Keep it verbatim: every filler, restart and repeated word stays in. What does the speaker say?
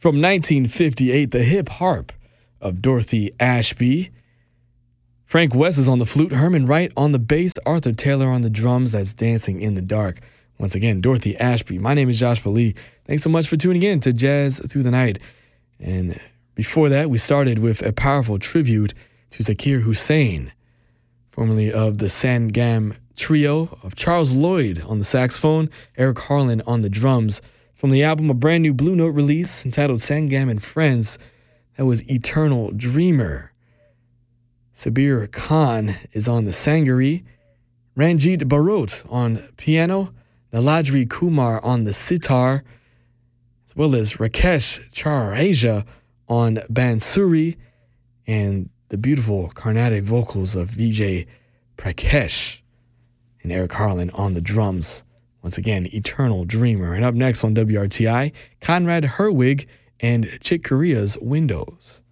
From nineteen fifty-eight, the hip harp of Dorothy Ashby. Frank West is on the flute, Herman Wright on the bass, Arthur Taylor on the drums. That's Dancing in the Dark. Once again, Dorothy Ashby. My name is Joshua Lee. Thanks so much for tuning in to Jazz Through the Night. And before that, we started with a powerful tribute to Zakir Hussain, formerly of the Sangam Trio, of Charles Lloyd on the saxophone, Eric Harlan on the drums. From the album, a brand new Blue Note release entitled Sangam and Friends, that was Eternal Dreamer. Sabir Khan is on the Sangari, Ranjit Barot on piano, Naladri Kumar on the sitar, as well as Rakesh Charaja on Bansuri, and the beautiful Carnatic vocals of Vijay Prakash and Eric Harlan on the drums. Once again, Eternal Dreamer. And up next on W R T I, Conrad Herwig and Chick Corea's Windows.